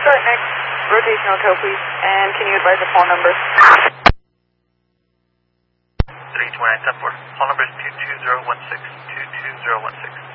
Start next rotational tow, please. And can you advise the phone number? 32974. Phone number is 22016. 22016.